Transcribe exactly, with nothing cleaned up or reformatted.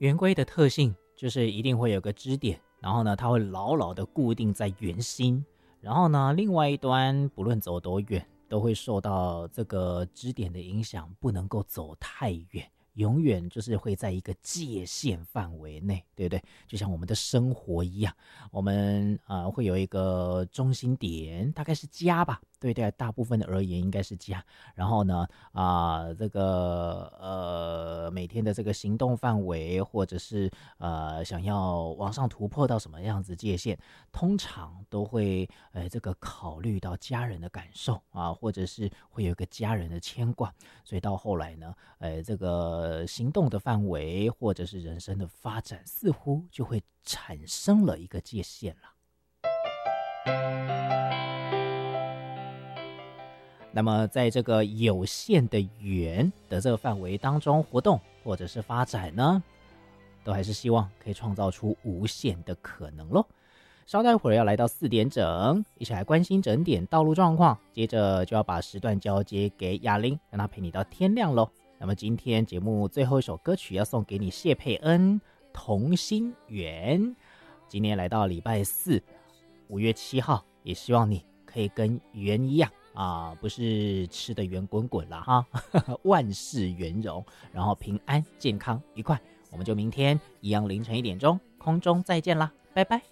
圆规的特性就是一定会有个支点，然后呢，它会牢牢的固定在圆心，然后呢，另外一端不论走多远，都会受到这个支点的影响，不能够走太远。永远就是会在一个界限范围内，对不对？就像我们的生活一样，我们呃会有一个中心点，大概是家吧，对对，大部分的而言应该是家。然后呢，啊、呃，这个呃每天的这个行动范围，或者是呃想要往上突破到什么样子界限，通常都会呃这个考虑到家人的感受啊，或者是会有一个家人的牵挂，所以到后来呢，呃这个。呃，行动的范围或者是人生的发展，似乎就会产生了一个界限了。那么，在这个有限的圆的这个范围当中活动或者是发展呢，都还是希望可以创造出无限的可能咯。稍待会儿要来到四点整，一起来关心整点道路状况，接着就要把时段交接给雅玲，让她陪你到天亮咯。那么今天节目最后一首歌曲要送给你，谢佩恩《同心圆》。今天来到礼拜四，五月七号，也希望你可以跟圆一样啊，不是吃的圆滚滚啦哈，万事圆融，然后平安、健康、愉快。我们就明天一样凌晨一点钟空中再见啦，拜拜。